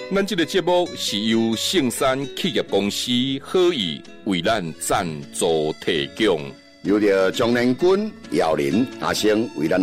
咱这个节目是由圣山企业公司好意为咱赞助提供。 由着江南君、姚林、阿星为咱